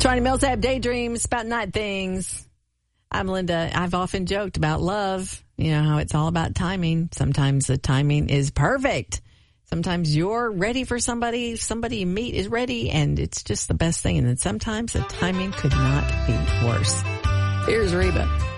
Shawnee Mills, I have daydreams about night things. I'm Linda. I've often joked about love. You know how it's all about timing. Sometimes the timing is perfect. Sometimes you're ready for somebody you meet is ready, and it's just the best thing. And then sometimes the timing could not be worse. Here's Reba.